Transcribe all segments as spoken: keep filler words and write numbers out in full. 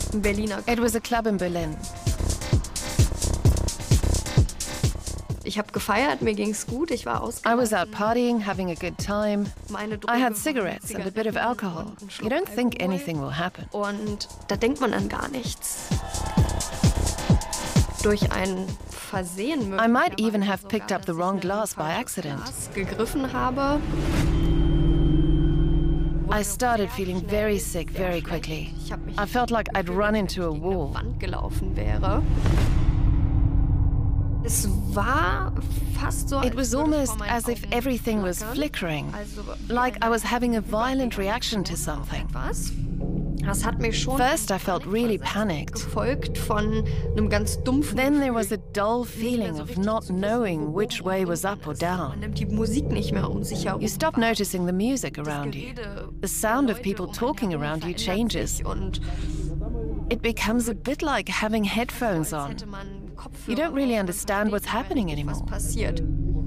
Ein Berliner Club. It was a club in Berlin. Ich habe gefeiert, mir ging's gut, ich war I was out ausgelassen. partying, having a good time. Meine I Droge had waren cigarettes and a bit of Zigaretten alcohol. und ein You Schluck don't think Alkohol. anything will happen. Und da denkt man an gar nichts. Durch ein Versehen I might even have möglicherweise picked sogar, up the dass ich wrong ein glass by falsches accident. Glas gegriffen habe. I started feeling very sick very quickly. Ich habe mich I felt like I'd run into a gegen eine wall. Wand gelaufen wäre. Es war fast so, It als was würde almost vor meinen as if Augen everything was flackern. flickering, Also wie like I eine was having a violent reaction to Überreaktion auf something. etwas. Das hat mich schon First, in I felt Panik really versetzt, panicked. gefolgt von einem ganz dumpfen Then there was a Gefühl, dull nicht mehr feeling so of richtig not zu wissen, knowing wo which oben way und was unten up or ist. Man down. nimmt die Musik nicht mehr um sich herum You stop wahr. noticing the music Das around you. Gerede The sound der of Leute people um einen talking herum around you verändert changes. sich und It becomes a bit like having headphones als on. hätte man You Kopfhörer don't really auf, man understand versteht what's nicht mehr happening richtig, was anymore. passiert.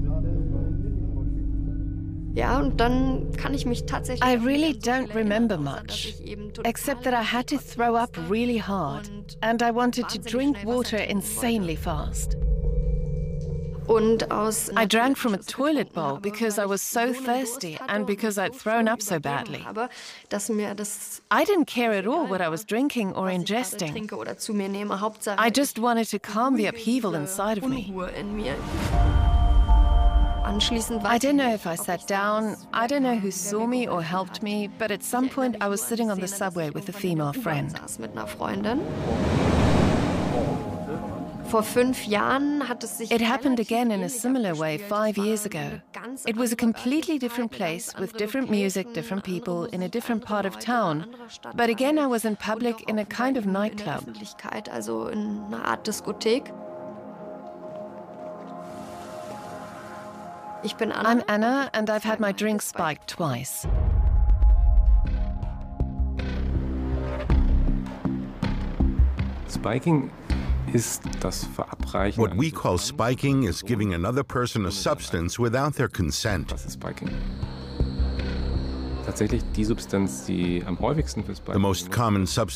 Ja, und dann kann ich mich tatsächlich I auch nicht really an so viel don't remember erinnern, außer dass much, ich eben total except that I had to throw up really hard, und and I wanted to wahnsinnig drink schnell Wasser water trinken insanely wollte. fast. Und aus I drank from a natürlich toilet getrunken bowl habe, because weil I was ich so so einen thirsty Durst hatte and und because mich I'd so thrown schön up so übergeben badly. habe, dass mir das, I didn't care at all egal what I war, was drinking or was ich gerade ingesting. trinke oder zu mir nehme. Hauptsache, I just ich wanted to calm the beruhige upheaval diese inside of me. Unruhe in mir. Anschließend I weiß ich don't know nicht, if I ob sat ich down, saß, I don't know who wer saw mir me or geholfen helped hat. me, but at Ich some erinnere point mich I nur was an die sitting on the Szene, dass subway ich with a irgendwann in der female U-Bahn friend. saß mit einer Freundin. Vor fünf Jahren hat es sich It happened relativ again in a ähnlich similar way abgespielt. five Es war years eine ago. ganz It was a andere completely Örtlichkeit, different eine place ganz with andere different music, Location, different andere people in a Musik, different andere part of Leute, town. anderer Stadtteil But again, I was in und public doch in a offenbar kind of eben in der nightclub. Öffentlichkeit, also in einer Art Diskothek. Ich bin Anna. I'm Anna, und ich and bin I've had my zweimal drink gespiked. spiked twice. Spiking ist das Verabreichen. What we eines call Substanz- spiking is giving another person a substance without their consent. Was ist Spiking? Tatsächlich die Substanz, die am häufigsten für The Spiking most common substance